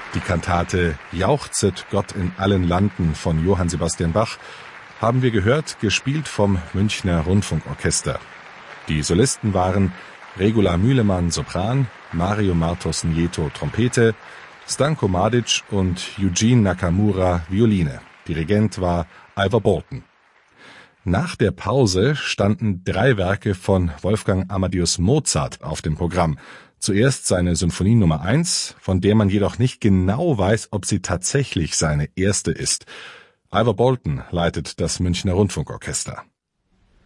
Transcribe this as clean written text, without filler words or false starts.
Die Kantate Jauchzet Gott in allen Landen von Johann Sebastian Bach haben wir gehört, gespielt vom Münchner Rundfunkorchester. Die Solisten waren Regula Mühlemann Sopran, Mario Martos Nieto Trompete, Stanko Madic und Eugene Nakamura Violine. Dirigent war Ivor Bolton. Nach der Pause standen 3 Werke von Wolfgang Amadeus Mozart auf dem Programm. Zuerst seine Symphonie Nummer 1, von der man jedoch nicht genau weiß, ob sie tatsächlich seine erste ist. Ivor Bolton leitet das Münchner Rundfunkorchester.